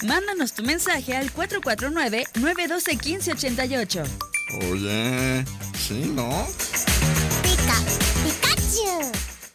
Mándanos tu mensaje al 449-912-1588. Oye, ¿sí, no? Pikachu.